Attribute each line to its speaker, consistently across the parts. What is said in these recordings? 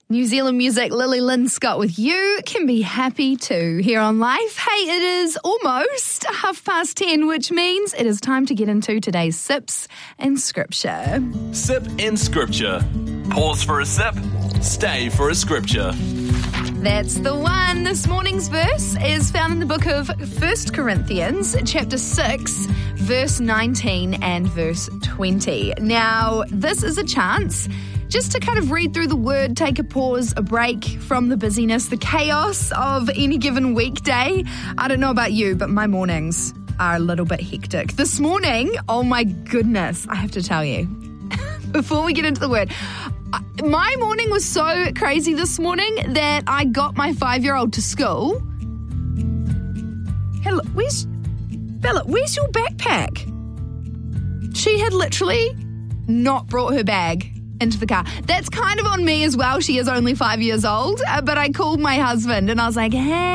Speaker 1: New Zealand music, Lily Lynn Scott with You Can Be Happy Too here on Life. Hey, it is almost 10:30, which means it is time to get into today's Sips in Scripture.
Speaker 2: Sip in Scripture. Pause for a sip. Stay for a scripture.
Speaker 1: That's the one. This morning's verse is found in the book of 1 Corinthians, chapter 6, verse 19 and verse 20. Now, this is a chance just to kind of read through the word, take a pause, a break from the busyness, the chaos of any given weekday. I don't know about you, but my mornings are a little bit hectic. This morning, oh my goodness, I have to tell you, before we get into the word, my morning was so crazy this morning that I got my 5-year-old to school. Hello, Bella, where's your backpack? She had literally not brought her bag into the car. That's kind of on me as well. She is only 5 years old, but I called my husband and I was like,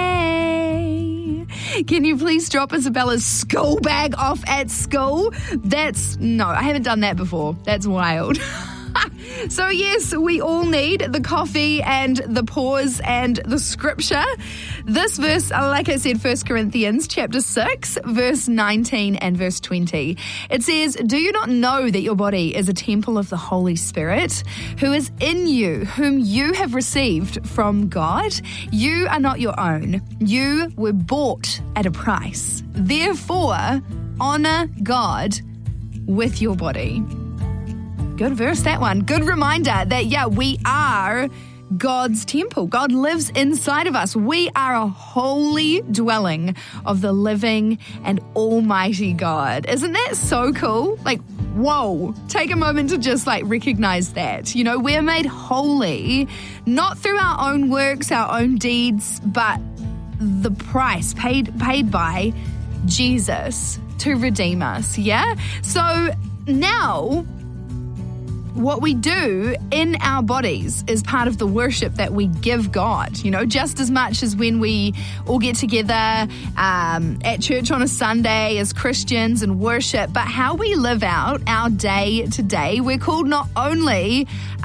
Speaker 1: hey, can you please drop Isabella's school bag off at school? No, I haven't done that before. That's wild. So yes, we all need the coffee and the pause and the scripture. This verse, like I said, 1 Corinthians chapter 6, verse 19 and verse 20. It says, "Do you not know that your body is a temple of the Holy Spirit, who is in you, whom you have received from God? You are not your own. You were bought at a price. Therefore, honor God with your body." Good verse, that one. Good reminder that, we are God's temple. God lives inside of us. We are a holy dwelling of the living and almighty God. Isn't that so cool? Like, whoa. Take a moment to just recognize that. You know, we're made holy, not through our own works, our own deeds, but the price paid by Jesus to redeem us. Yeah? So now, what we do in our bodies is part of the worship that we give God, just as much as when we all get together at church on a Sunday as Christians and worship, but how we live out our day to day. We're called not only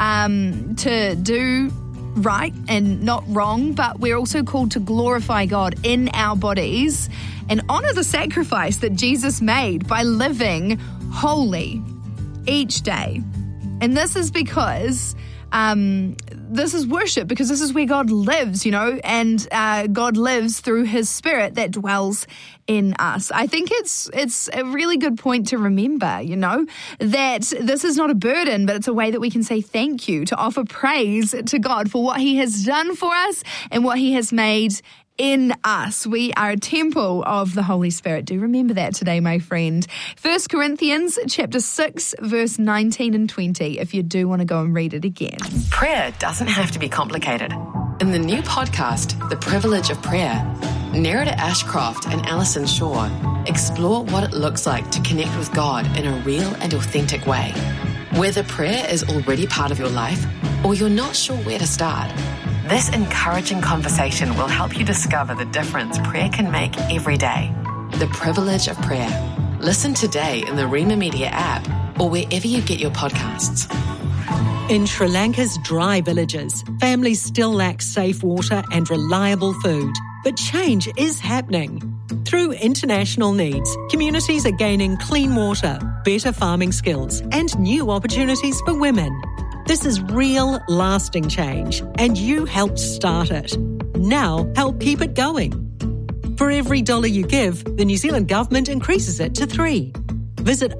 Speaker 1: to do right and not wrong, but we're also called to glorify God in our bodies and honor the sacrifice that Jesus made by living holy each day. And this is because this is worship, because this is where God lives, and God lives through his Spirit that dwells in us. I think it's a really good point to remember, that this is not a burden, but it's a way that we can say thank you, to offer praise to God for what he has done for us and what he has made in us. We are a temple of the Holy Spirit. Do remember that today, my friend. 1 Corinthians chapter 6, verse 19 and 20, if you do want to go and read it again.
Speaker 3: Prayer doesn't have to be complicated. In the new podcast, The Privilege of Prayer, Nerida Ashcroft and Alison Shaw explore what it looks like to connect with God in a real and authentic way. Whether prayer is already part of your life or you're not sure where to start, this encouraging conversation will help you discover the difference prayer can make every day. The Privilege of Prayer. Listen today in the Rima Media app or wherever you get your podcasts.
Speaker 4: In Sri Lanka's dry villages, families still lack safe water and reliable food. But change is happening. Through international needs, communities are gaining clean water, better farming skills, and new opportunities for women. This is real, lasting change, and you helped start it. Now, help keep it going. For every $1 you give, the New Zealand government increases it to 3. Visit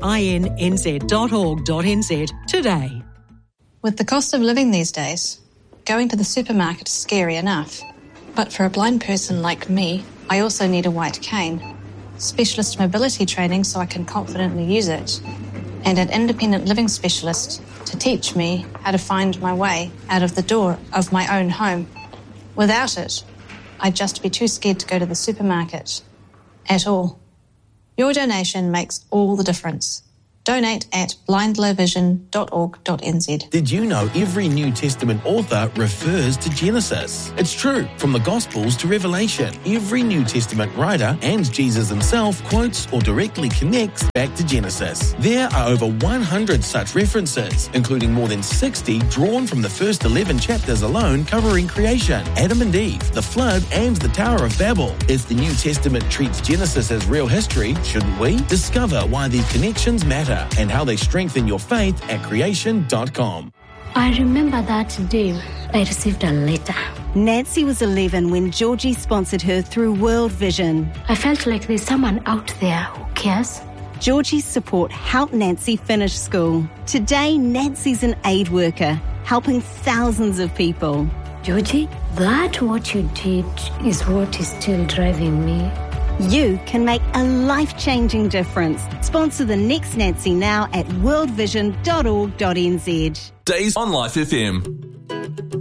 Speaker 4: innz.org.nz today.
Speaker 5: With the cost of living these days, going to the supermarket is scary enough. But for a blind person like me, I also need a white cane, specialist mobility training so I can confidently use it, and an independent living specialist to teach me how to find my way out of the door of my own home. Without it, I'd just be too scared to go to the supermarket at all. Your donation makes all the difference. Donate at blindlowvision.org.nz.
Speaker 6: Did you know every New Testament author refers to Genesis? It's true. From the Gospels to Revelation, every New Testament writer and Jesus himself quotes or directly connects back to Genesis. There are over 100 such references, including more than 60 drawn from the first 11 chapters alone, covering creation, Adam and Eve, the flood, and the Tower of Babel. If the New Testament treats Genesis as real history, shouldn't we? Discover why these connections matter and how they strengthen your faith at creation.com.
Speaker 7: I remember that day I received a letter.
Speaker 8: Nancy was 11 when Georgie sponsored her through World Vision.
Speaker 7: I felt like there's someone out there who cares.
Speaker 8: Georgie's support helped Nancy finish school. Today, Nancy's an aid worker, helping thousands of people.
Speaker 7: Georgie, that what you did is what is still driving me.
Speaker 8: You can make a life-changing difference. Sponsor the next Nancy now at worldvision.org.nz.
Speaker 2: Days on Life FM.